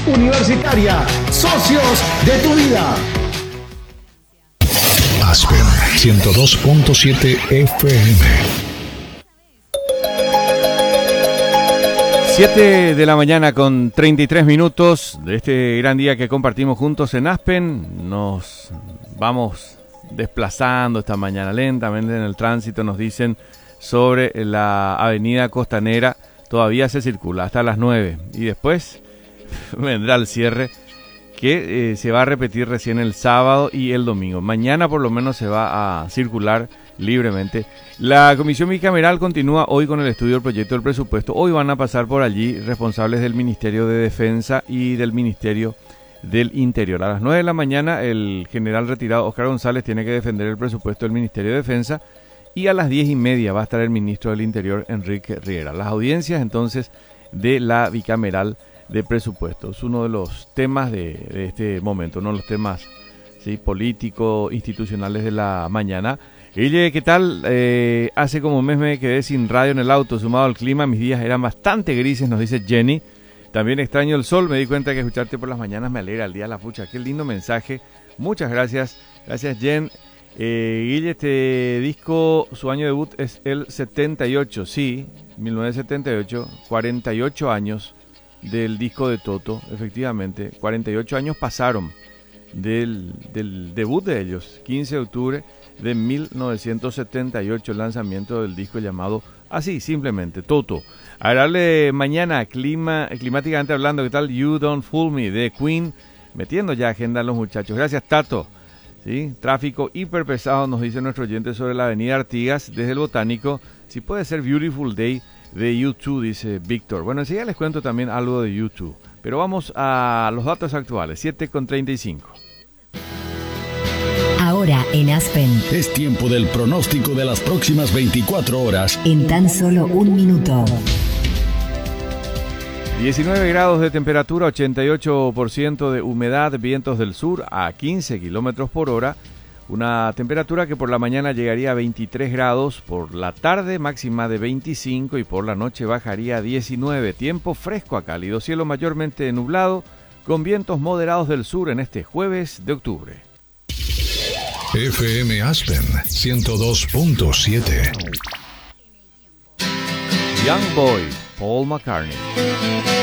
Universitaria, socios de tu vida. Aspen 102.7 FM. 7 de la mañana con 33 minutos de este gran día que compartimos juntos en Aspen. Nos vamos desplazando esta mañana lentamente en el tránsito. Nos dicen sobre la avenida Costanera todavía se circula hasta las 9 y después vendrá el cierre que se va a repetir recién el sábado y el domingo. Mañana por lo menos se va a circular libremente. La comisión bicameral continúa hoy con el estudio del proyecto del presupuesto. Hoy van a pasar por allí responsables del Ministerio de Defensa y del Ministerio del Interior. A las 9 de la mañana el general retirado Óscar González tiene que defender el presupuesto del Ministerio de Defensa y a las 10:30 va a estar el ministro del Interior, Enrique Riera. Las audiencias entonces de la bicameral de presupuestos, uno de los temas de este momento, uno de los temas políticos, institucionales de la mañana. Oye, ¿qué tal? Hace como un mes me quedé sin radio en el auto, sumado al clima, mis días eran bastante grises, nos dice Jenny. También extraño el sol, me di cuenta que escucharte por las mañanas me alegra el día, la pucha, qué lindo mensaje. Muchas gracias, gracias Jen. Guille, este disco, su año de debut es el 78, sí, 1978, 48 años del disco de Toto, efectivamente, 48 años pasaron del debut de ellos, 15 de octubre de 1978, el lanzamiento del disco llamado así, simplemente, Toto. A darle mañana, climáticamente hablando, ¿qué tal? You Don't Fool Me, de Queen, metiendo ya agenda a los muchachos. Gracias, Tato. ¿Sí? Tráfico hiper pesado, nos dice nuestro oyente sobre la avenida Artigas, desde el Botánico. Si puede ser Beautiful Day de U2, dice Víctor. Bueno, enseguida les cuento también algo de U2. Pero vamos a los datos actuales, 7:35. Ahora en Aspen. Es tiempo del pronóstico de las próximas 24 horas. En tan solo un minuto. 19 grados de temperatura, 88% de humedad, vientos del sur a 15 kilómetros por hora. Una temperatura que por la mañana llegaría a 23 grados, por la tarde máxima de 25 y por la noche bajaría a 19. Tiempo fresco a cálido, cielo mayormente nublado, con vientos moderados del sur en este jueves de octubre. FM Aspen 102.7. Young Boy, Paul McCartney.